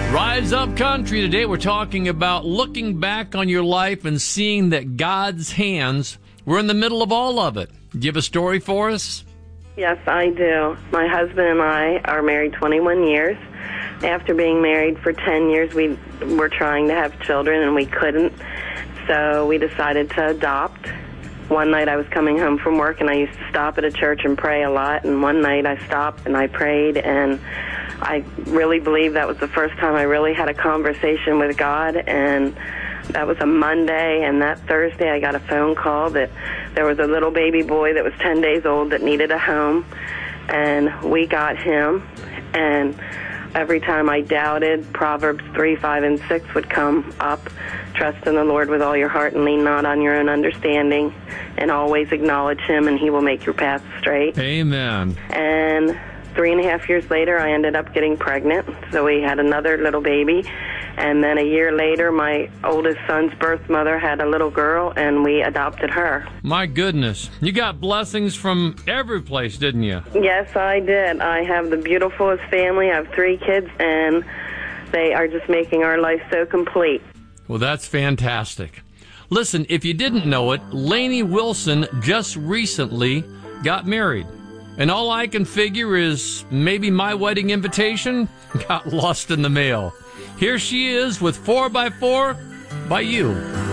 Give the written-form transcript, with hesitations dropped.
Rise Up Country. Today we're talking about looking back on your life and seeing that God's hands were in the middle of all of it. Do you have a story for us? Yes, I do. My husband and I are married 21 years. After being married for 10 years, we were trying to have children and we couldn't. So we decided to adopt. One night I was coming home from work and I used to stop at a church and pray a lot. And one night I stopped and I prayed, and I really believe that was the first time I really had a conversation with God. And that was a Monday, and that Thursday I got a phone call that there was a little baby boy that was 10 days old that needed a home, and we got him. And every time I doubted, Proverbs 3, 5, and 6 would come up. Trust in the Lord with all your heart and lean not on your own understanding, and always acknowledge him, and he will make your path straight. Amen. And 3.5 years later, I ended up getting pregnant, so we had another little baby. And then a year later, my oldest son's birth mother had a little girl, and we adopted her. My goodness. You got blessings from every place, didn't you? Yes, I did. I have the beautifulest family. I have 3 kids, and they are just making our life so complete. Well, that's fantastic. Listen, if you didn't know it, Lainey Wilson just recently got married. And all I can figure is maybe my wedding invitation got lost in the mail. Here she is with 4x4 by you.